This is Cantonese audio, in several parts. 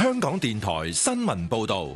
香港電台新聞報道。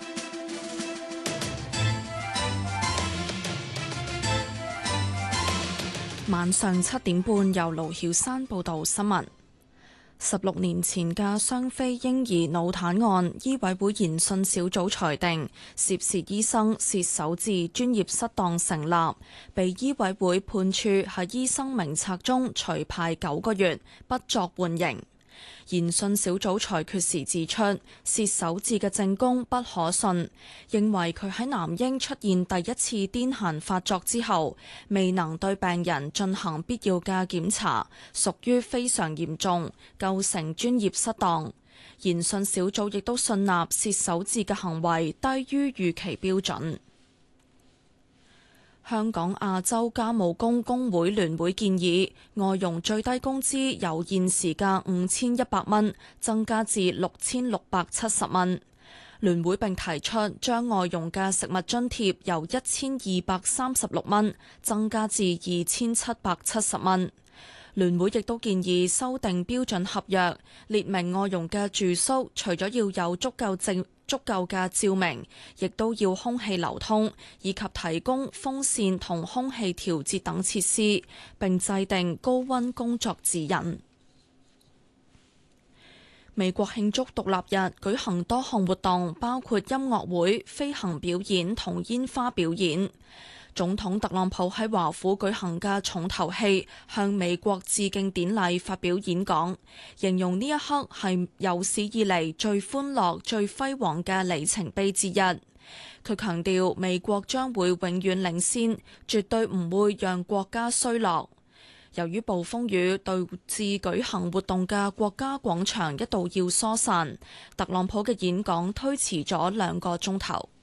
晚上7點半，由盧曉珊報道新聞。16年前嘅雙非嬰兒腦癱案，醫委會研訊小組裁定涉事醫生薛守志專業失當成立，被醫委會判處喺醫生名冊中除牌9個月，不作緩刑。研訊小組裁決時指出，薛守志嘅證供不可信，認為佢喺男嬰出現第一次癲癇發作之後，未能對病人進行必要嘅檢查，屬於非常嚴重，構成專業失當。研訊小組亦都信納薛守志嘅行為低於預期標準。香港亞洲家務工工會聯會建議，外傭最低工資由現時嘅5100蚊增加至6670蚊。聯會並提出將外傭嘅食物津貼由1236蚊增加至2770蚊。聯會亦都建議修訂標準合約，列明外傭嘅住宿除咗要有足夠嘅照明，亦都要空氣流通，以及提供風扇同空氣調節等設施，並制定高溫工作指引。美國慶祝獨立日舉行多項活動，包括音樂會、飛行表演同煙花表演。總統特朗普喺華府舉行嘅重頭戲向美國致敬典禮發表演講，形容呢一刻係有史以嚟最歡樂、最輝煌嘅里程碑之一。佢強調美國將會永遠領先，絕對唔會讓國家衰落。由於暴風雨導致舉行活動嘅國家廣場一度要疏散，特朗普嘅演講推遲咗2個鐘頭。